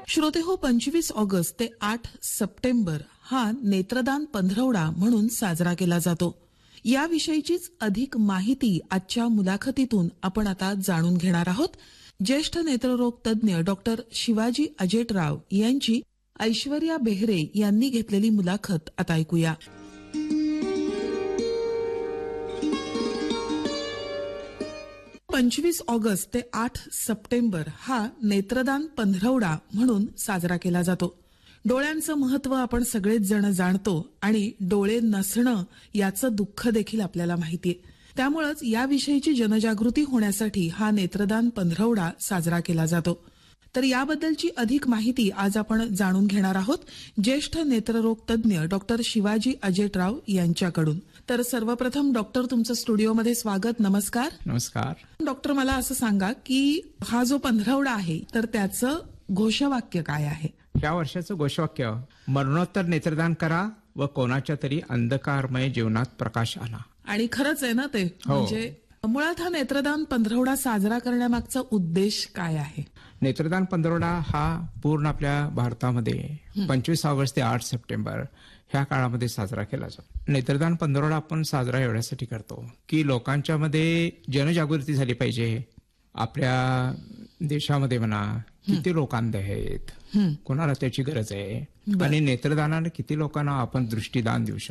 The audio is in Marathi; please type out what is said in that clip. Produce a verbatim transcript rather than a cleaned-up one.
श्रोते हो, पंचवीस ऑगस्ट ते आठ सप्टेंबर हा नेत्रदान पंधरवडा म्हणून साजरा केला जातो. याविषयीचीच अधिक माहिती आजच्या मुलाखतीतून आपण आता जाणून घेणार आहोत. ज्येष्ठ नेत्ररोग तज्ज्ञ डॉक्टर शिवाजी अजेटराव यांची ऐश्वर्या बेहरे यांनी घेतलेली मुलाखत आता ऐकूया. पंचवीस ऑगस्ट ते आठ सप्टेंबर हा नेत्रदान पंधरवडा म्हणून साजरा केला जातो. डोळ्यांचं महत्व आपण सगळेच जण जाणतो आणि डोळे नसणं याचं दुःख देखील आपल्याला माहितीये. त्यामुळेच याविषयीची जनजागृती होण्यासाठी हा नेत्रदान पंधरवडा साजरा केला जातो. तर याबद्दलची अधिक माहिती आज आपण जाणून घेणार आहोत ज्येष्ठ नेत्ररोग तज्ज्ञ डॉक्टर शिवाजी अजेटराव यांच्याकडून. तर सर्वप्रथम डॉक्टर, तुमचं स्टुडिओमध्ये स्वागत. नमस्कार. नमस्कार. डॉक्टर, मला असं सांगा की हा जो पंधरवडा आहे तर त्याचं घोषवाक्य काय आहे? या वर्षाचं घोषवाक्य मरणोत्तर नेत्रदान करा व कोणाच्या तरी अंधकारमय जीवनात प्रकाश आणा. आणि खरंच आहे ना ते. हो. म्हणजे मुळात हा नेत्रदान पंधरवडा साजरा करण्यामागचा उद्देश काय आहे? नेत्रदान पंधरवडा हा पूर्ण आपल्या भारतामध्ये पंचवीस ऑगस्ट ते आठ सप्टेंबर ह्या काळामध्ये साजरा केला जातो. नेत्रदान पंधरवडा आपण साजरा एवढ्यासाठी करतो की लोकांच्या मध्ये जनजागृती झाली पाहिजे. आपल्या देशामध्ये म्हणा किती लोक अंध आहेत, कोणाला त्याची गरज आहे आणि नेत्रदानाने किती लोकांना आपण दृष्टीदान देऊ शकतो.